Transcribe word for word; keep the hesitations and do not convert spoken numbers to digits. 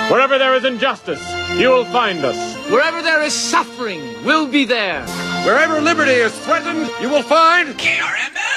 Wherever there is injustice, you will find us. Wherever there is suffering, we'll be there. Wherever liberty is threatened, you will find K R M S.